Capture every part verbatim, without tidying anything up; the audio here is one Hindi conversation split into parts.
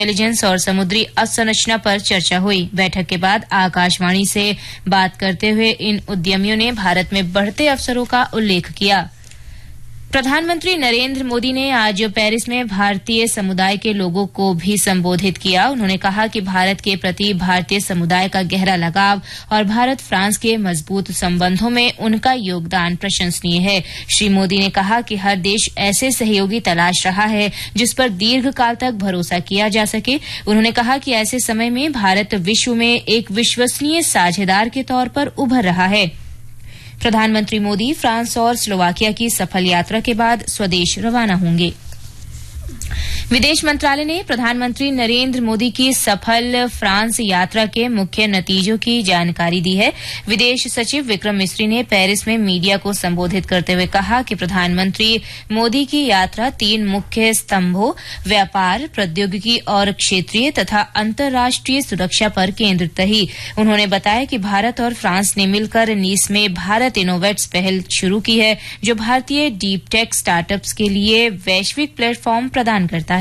इंटेलिजेंस और समुद्री अवसंरचना पर चर्चा हुई। बैठक के बाद आकाशवाणी से बात करते हुए इन उद्यमियों ने भारत में बढ़ते अवसरों का उल्लेख किया। प्रधानमंत्री नरेंद्र मोदी ने आज पेरिस में भारतीय समुदाय के लोगों को भी संबोधित किया। उन्होंने कहा कि भारत के प्रति भारतीय समुदाय का गहरा लगाव और भारत फ्रांस के मजबूत संबंधों में उनका योगदान प्रशंसनीय है। श्री मोदी ने कहा कि हर देश ऐसे सहयोगी तलाश रहा है जिस पर दीर्घकाल तक भरोसा किया जा सके। उन्होंने कहा कि ऐसे समय में भारत विश्व में एक विश्वसनीय साझेदार के तौर पर उभर रहा है। प्रधानमंत्री मोदी फ्रांस और स्लोवाकिया की सफल यात्रा के बाद स्वदेश रवाना होंगे। विदेश मंत्रालय ने प्रधानमंत्री नरेंद्र मोदी की सफल फ्रांस यात्रा के मुख्य नतीजों की जानकारी दी है। विदेश सचिव विक्रम मिस्री ने पेरिस में मीडिया को संबोधित करते हुए कहा कि प्रधानमंत्री मोदी की यात्रा तीन मुख्य स्तंभों व्यापार, प्रौद्योगिकी और क्षेत्रीय तथा अंतर्राष्ट्रीय सुरक्षा पर केंद्रित रही। उन्होंने बताया कि भारत और फ्रांस ने मिलकर नीस में भारत इनोवेट्स पहल शुरू की है, जो भारतीय डीप टेक स्टार्टअप्स के लिए वैश्विक प्लेटफॉर्म प्रदान करता है।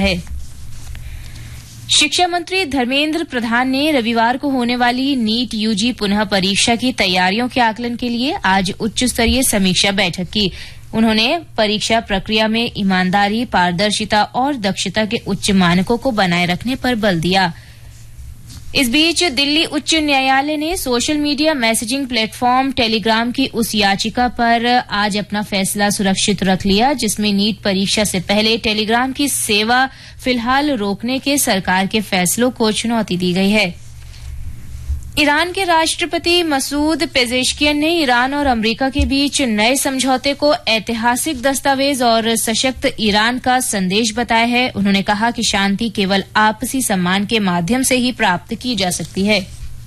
शिक्षा मंत्री धर्मेंद्र प्रधान ने रविवार को होने वाली नीट यूजी पुनः परीक्षा की तैयारियों के आकलन के लिए आज उच्च स्तरीय समीक्षा बैठक की। उन्होंने परीक्षा प्रक्रिया में ईमानदारी, पारदर्शिता और दक्षता के उच्च मानकों को बनाए रखने पर बल दिया। इस बीच दिल्ली उच्च न्यायालय ने social media messaging platform Telegram की उस याचिका पर आज अपना फैसला सुरक्षित रख लिया जिसमें नीट परीक्षा से पहले टेलीग्राम की सेवा फिलहाल रोकने के सरकार के फैसलों को चुनौती दी गई है। ईरान के राष्ट्रपति मसूद पेजेश्कियन ने ईरान और अमेरिका के बीच नए समझौते को ऐतिहासिक दस्तावेज और सशक्त ईरान का संदेश बताया है। उन्होंने कहा कि शांति केवल आपसी सम्मान के माध्यम से ही प्राप्त की जा सकती है।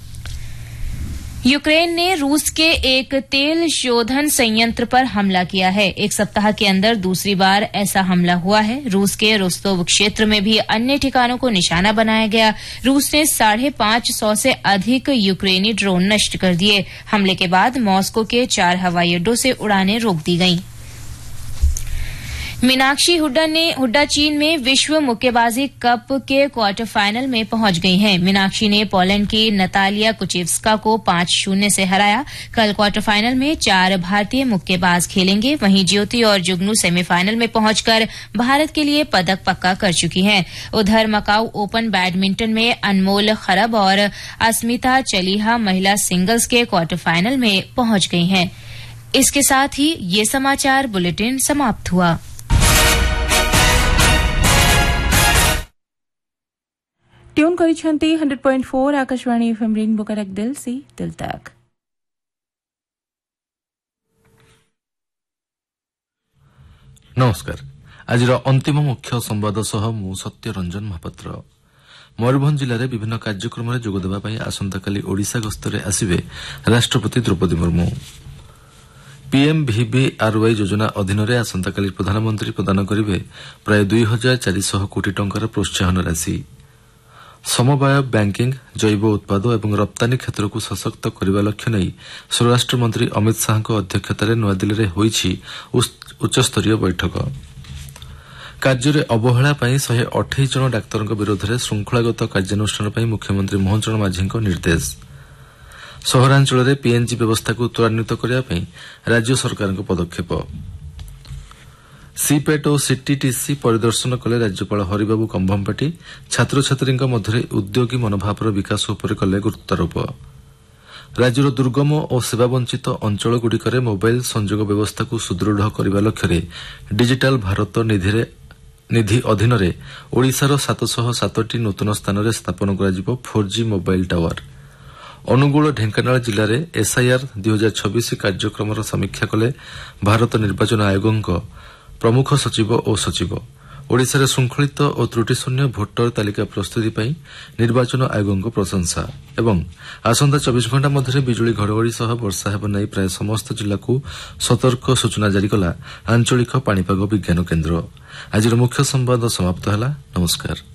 यूक्रेन ने रूस के एक तेल शोधन संयंत्र पर हमला किया है। एक सप्ताह के अंदर दूसरी बार ऐसा हमला हुआ है। रूस के रोस्तोव क्षेत्र में भी अन्य ठिकानों को निशाना बनाया गया। रूस ने साढ़े पांच सौ से अधिक यूक्रेनी ड्रोन नष्ट कर दिए। हमले के बाद मॉस्को के चार हवाई अड्डों से उड़ानें रोक दी गईं। मीनाक्षी हुड्डा ने हुड्डा चीन में विश्व मुक्केबाजी कप के क्वार्टर फाइनल में पहुंच गई हैं। मीनाक्षी ने पोलैंड की नतालिया कुचेव्स्का को पांच शून्य से हराया। कल क्वार्टर फाइनल में चार भारतीय मुक्केबाज खेलेंगे। वहीं ज्योति और जुगनू सेमीफाइनल में पहुंचकर भारत के लिए पदक पक्का कर चुकी हैं। उधर मकाऊ ओपन बैडमिंटन में अनमोल खरब और अस्मिता चलीहा महिला सिंगल्स के क्वार्टर फाइनल में पहुंच गई हैं। इसके साथ ही ये समाचार बुलेटिन समाप्त हुआ। Tune करिछंती hundred point four Akashvani FM rainbow correct दिल से दिल तक। नमस्कार। आज अंतिम मुख्य संवाद सह मु सत्य रंजन महापात्र। मयूरभंज जिले में विभिन्न कार्यक्रम में जोगदेवाई आसंताकाली ओडिशा गस्तरे आसिबे राष्ट्रपति द्रौपदी मुर्मू। पीएमवीवीआरवाई योजना अधीन में आसंताकाली प्रधानमंत्री प्रदान करेंगे प्राय दुई हजार चारिशह कोटी टंकार प्रोत्साहन राशि। समवाय बैंकिंग, जैव उत्पाद और रप्तानी क्षेत्र को सशक्त करने लक्ष्य नहीं स्वराष्ट्र मंत्री अमित शाह अध्यक्षतार नूआदिल्ली में होईछि उच्चस्तरीय बैठक। कार्य अवहेला शहे अठाईस जन डाक्तर विरोध में श्रृंखलागत कार्यानुष्ठान मुख्यमंत्री मोहन चरण माझी निर्देश। सहरांचल में पीएनजी व्यवस्था को त्वरान्वित करने राज्य सरकार पदक्षेप। सीपेट और सीटीटीसी परिदर्शन कले राज्यपाल हरिबाबू कंभमपाटी। छात्र छात्री मध्य उद्योगी मनोभावर विकास उपर कले गुरुत्वारोप। राज्यर दुर्गम और सेवावंचित अंचलगुड़िकर मोबाइल संजोग व्यवस्था को सुदृढ़ करने लक्ष्य डिजिटाल भारत निधि अधीन में ओडिशार सातशह सातटी नूतन स्थान में स्थापन कर four G mobile tower. Angul Dhenkanal जिले में एसआईआर दुई हजार छब्बीस कार्यक्रम समीक्षा कले भारत निर्वाचन आयोग प्रमुख सचिव और सचिव। ओडिशा रे श्रृंखलित और त्रुटिशून्य भोटर तालिका प्रस्तुति निर्वाचन आयोग प्रशंसा। एवं आसंता चौबीस घंटा मध्य बिजुली घड़घड़ी सह वर्षा हेब नहीं प्राय समस्त जिला को सतर्क सूचना जारी कला आंचलिक पाणीपाग विज्ञान केन्द्र। आज मुख्य संवाद समाप्त है। नमस्कार।